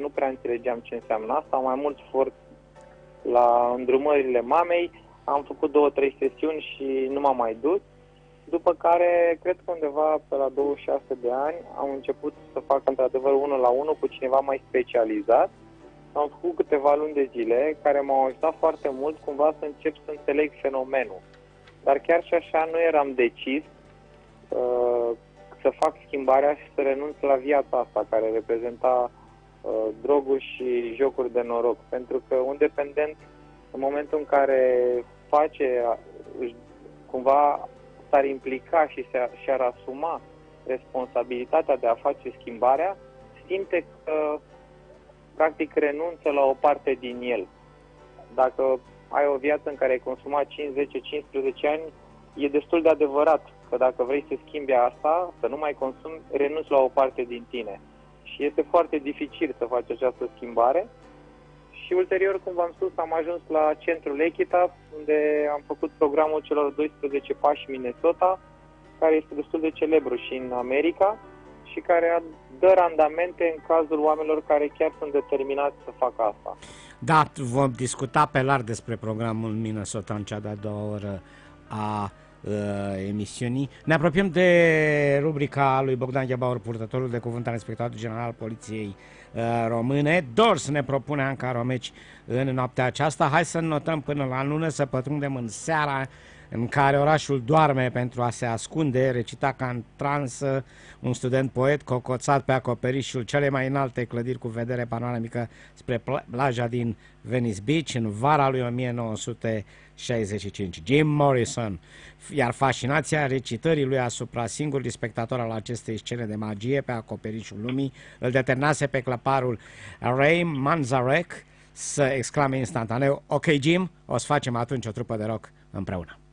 nu prea înțelegeam ce înseamnă asta, am mai mult sport la îndrumările mamei, am făcut 2-3 sesiuni și nu m-am mai dus, după care, cred că undeva pe la 26 de ani, am început să fac într-adevăr 1-la-1 cu cineva mai specializat. Am făcut câteva luni de zile care m-au ajutat foarte mult cumva să încep să înțeleg fenomenul. Dar chiar și așa nu eram decis să fac schimbarea și să renunț la viața asta care reprezenta droguri și jocuri de noroc. Pentru că un dependent, în momentul în care cumva s-ar implica și și-ar asuma responsabilitatea de a face schimbarea, simte că practic renunță la o parte din el. Dacă ai o viață în care ai consumat 5, 10, 15 ani, e destul de adevărat că dacă vrei să schimbi asta, să nu mai consumi, renunți la o parte din tine. Și este foarte dificil să faci această schimbare. Și ulterior, cum v-am spus, am ajuns la centrul Equitap, unde am făcut programul celor 12 pași Minnesota, care este destul de celebru și în America și care dă randamente în cazul oamenilor care chiar sunt determinați să facă asta. Da, vom discuta pe larg despre programul Minnesota în cea de-a doua oră a emisiunii. Ne apropiem de rubrica lui Bogdan Ghebaur, purtătorul de cuvânt al Inspectoratului General al Poliției Române. Dors ne propune Anca Romeci în noaptea aceasta. Hai să notăm până la lună, să pătrundem în seara în care orașul doarme pentru a se ascunde, recita ca în transă un student poet cocoțat pe acoperișul cele mai înalte clădiri cu vedere panoramică spre plaja din Venice Beach în vara lui 1965. Jim Morrison, iar fascinația recitării lui asupra singurului spectator al acestei scene de magie pe acoperișul lumii îl determinase pe clăparul Ray Manzarek să exclame instantaneu: ok, Jim, o să facem atunci o trupă de rock împreună.